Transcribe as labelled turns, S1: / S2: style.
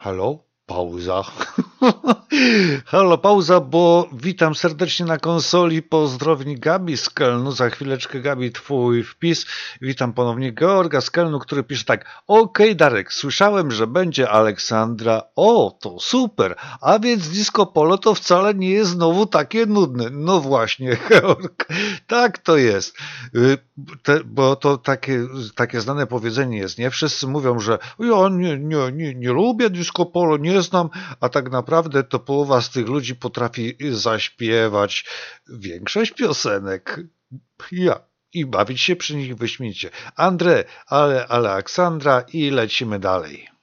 S1: Halo? Pauza. Halo, pauza, bo witam serdecznie na konsoli. Pozdrowni Gabi z Kelnu. Za chwileczkę, Gabi, twój wpis. Witam ponownie Georga z Kelnu, który pisze tak. Okej, Darek, słyszałem, że będzie Aleksandra. O, to super. A więc disco polo to wcale nie jest znowu takie nudne. No właśnie, Georg. Tak to jest. Bo to takie znane powiedzenie jest, nie? Wszyscy mówią, że ja nie lubię disco polo, nie znam, a tak naprawdę to połowa z tych ludzi potrafi zaśpiewać większość piosenek. Ja. I bawić się przy nich wyśmienicie. André, ale Aleksandra i lecimy dalej.